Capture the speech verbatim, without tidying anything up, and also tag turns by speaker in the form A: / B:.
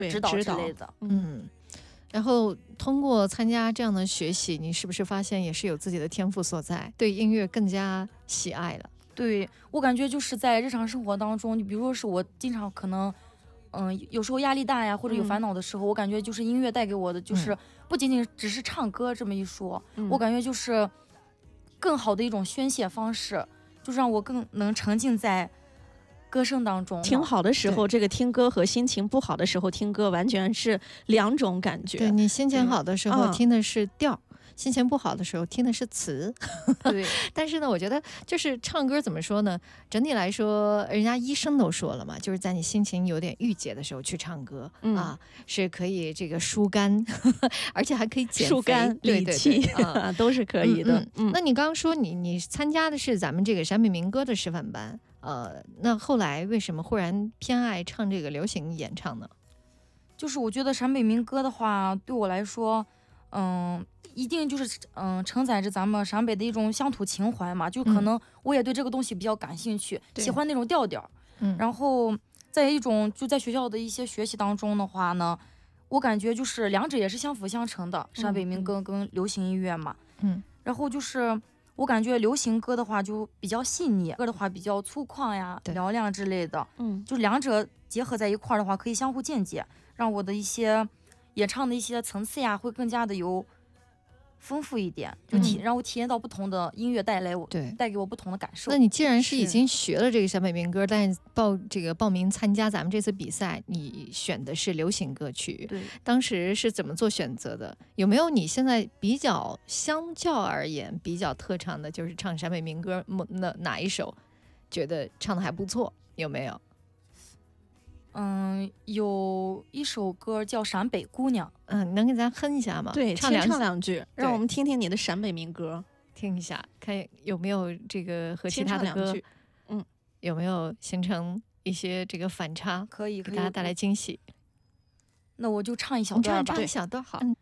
A: 指导之类的。
B: 嗯，然后通过参加这样的学习，你是不是发现也是有自己的天赋所在，对音乐更加喜爱了？
A: 对，我感觉就是在日常生活当中，你比如说是我经常可能嗯，有时候压力大呀，或者有烦恼的时候、嗯、我感觉就是音乐带给我的就是不仅仅只是唱歌这么一说、嗯、我感觉就是更好的一种宣泄方式，就让我更能沉浸在歌声当中。
C: 听好的时候这个听歌和心情不好的时候听歌完全是两种感觉。
B: 对，你心情好的时候听的是调、嗯，心情不好的时候听的是词。
A: 对
B: 但是呢我觉得就是唱歌怎么说呢，整体来说人家医生都说了嘛，就是在你心情有点郁结的时候去唱歌、嗯、啊，是可以这个疏肝而且还可以减肥
C: 疏肝理气啊，都是可以的。
B: 嗯嗯、那你刚刚说你你参加的是咱们这个陕北民歌的师范班，呃，那后来为什么忽然偏爱唱这个流行演唱呢？
A: 就是我觉得陕北民歌的话对我来说嗯一定就是嗯承载着咱们陕北的一种乡土情怀嘛，就可能我也对这个东西比较感兴趣、嗯、喜欢那种调调。嗯，然后在一种就在学校的一些学习当中的话呢，我感觉就是两者也是相辅相成的，陕北民歌跟流行音乐嘛。嗯，然后就是我感觉流行歌的话就比较细腻，歌的话比较粗犷呀、嘹亮之类的。嗯，就两者结合在一块儿的话，可以相互间接，让我的一些演唱的一些层次呀，会更加的有丰富一点，就体、嗯、让我体验到不同的音乐带来我对带给我不同的感受。
B: 那你既然是已经学了这个陕北民歌，但报这个报名参加咱们这次比赛，你选的是流行歌曲，
A: 对，
B: 当时是怎么做选择的？有没有你现在比较相较而言比较特长的，就是唱陕北民歌那哪一首觉得唱的还不错？有没有？
A: 嗯，有一首歌叫《陕北姑娘》，
B: 嗯，能给咱哼一下吗？
C: 对，
B: 唱两
C: 唱两句，让我们听听你的陕北民歌，
B: 听一下，看有没有这个和其他的歌，嗯，有没有形成一些这个反差，
A: 可以
B: 给大家带来惊喜。
A: 那我就唱一小段吧，
B: 唱一小段好。
A: 嗯